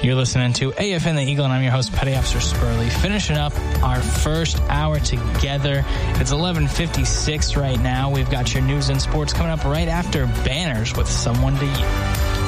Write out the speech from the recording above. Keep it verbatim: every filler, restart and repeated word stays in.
You're listening to A F N The Eagle, and I'm your host, Petty Officer Spurley. Finishing up our first hour together. It's eleven fifty-six right now. We've got your news and sports coming up right after Banners with Someone to You.